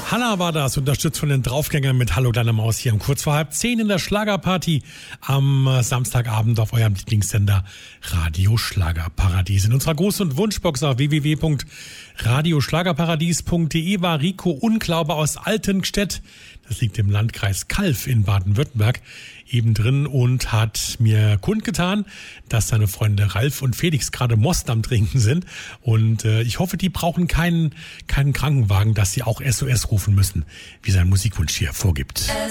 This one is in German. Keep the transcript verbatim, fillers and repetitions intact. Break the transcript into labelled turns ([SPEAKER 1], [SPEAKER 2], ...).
[SPEAKER 1] Hanna war das, unterstützt von den Draufgängern mit Hallo deine Maus hier um kurz vor halb zehn in der Schlagerparty am Samstagabend auf eurem Lieblingssender Radio Schlagerparadies. In unserer Gruß- und Wunschbox auf w w w punkt radioschlagerparadies punkt d e war Rico Unglaube aus Altenstedt, das liegt im Landkreis Calw in Baden-Württemberg, eben drin und hat mir kundgetan, dass seine Freunde Ralf und Felix gerade Most am Trinken sind. Und äh, ich hoffe, die brauchen keinen, keinen Krankenwagen, dass sie auch S O S rufen müssen, wie sein Musikwunsch hier vorgibt.